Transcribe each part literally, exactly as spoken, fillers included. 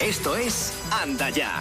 Esto es Anda Ya.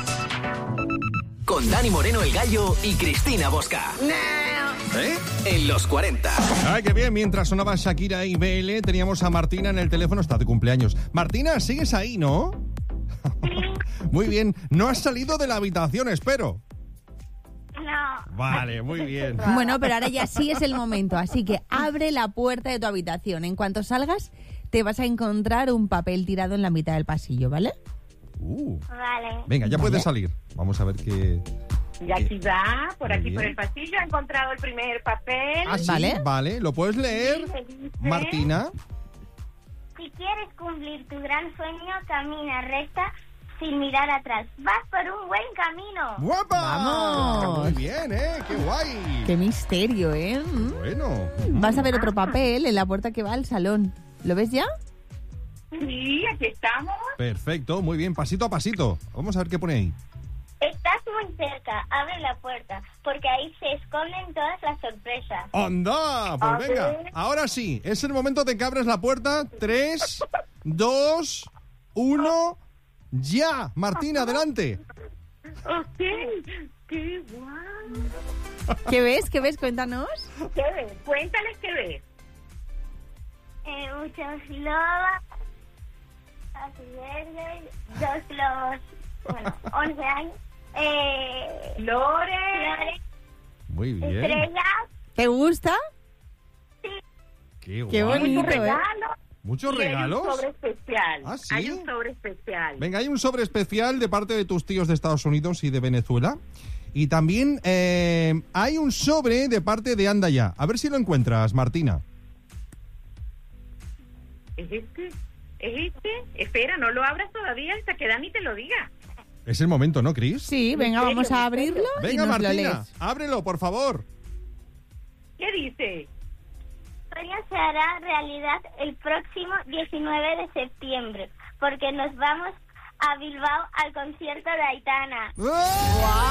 Con Dani Moreno el Gallo y Cristina Bosca. ¿Eh? En los cuarenta. Ay, qué bien. Mientras sonaba Shakira y B L, teníamos a Martina en el teléfono. Está de cumpleaños. Martina, ¿sigues ahí, no? Muy bien. No has salido de la habitación, espero. No. Vale, muy bien. Bueno, pero ahora ya sí es el momento, así que abre la puerta de tu habitación. En cuanto salgas, te vas a encontrar un papel tirado en la mitad del pasillo, ¿vale? Uh. Vale. Venga, ya Vale. puedes salir. Vamos a ver qué... Y aquí va, por Muy aquí bien. por el pasillo, he encontrado el primer papel. Ah, sí, ¿Vale? Vale, ¿lo puedes leer, Sí, me dice. Martina? Si quieres cumplir tu gran sueño, camina recta sin mirar atrás. Vas por un buen camino. ¡Guapa! ¡Vamos! Muy bien, ¿eh? ¡Qué guay! Qué misterio, ¿eh? Mm. Bueno. Vas a ver otro papel en la puerta que va al salón. ¿Lo ves ya? Sí, aquí estamos. Perfecto, muy bien. Pasito a pasito. Vamos a ver qué pone ahí. Estás muy cerca. Abre la puerta, porque ahí se esconden todas las sorpresas. ¡Anda! Pues A venga, ver. ahora sí. Es el momento de que abres la puerta. Tres, dos, uno... ¡Ya! Martina, adelante. Ok, qué guay. ¿Qué ves? ¿Qué ves? Cuéntanos. ¿Qué ves? Cuéntales qué ves. Eh, muchos globos, así verdes, dos globos, bueno, once años. Eh, Lore. flores, Muy bien. estrellas. ¿Te gusta? Qué, Qué guay. bonito. Muchos ¿eh? regalos. ¿Muchos Y hay regalos? un sobre especial. ¿Ah, sí? Hay un sobre especial. Venga, hay un sobre especial de parte de tus tíos de Estados Unidos y de Venezuela. Y también eh, hay un sobre de parte de Anda Ya. A ver si lo encuentras, Martina. ¿Es este? ¿Es este? Espera, no lo abras todavía hasta que Dani te lo diga. Es el momento, ¿no, Cris? Sí, venga, serio, vamos a en abrirlo y Venga, nos lo Martina, lees. ábrelo, por favor. ¿Qué dice? sueño se hará realidad el próximo diecinueve de septiembre, porque nos vamos a Bilbao al concierto de Aitana. ¡Ah!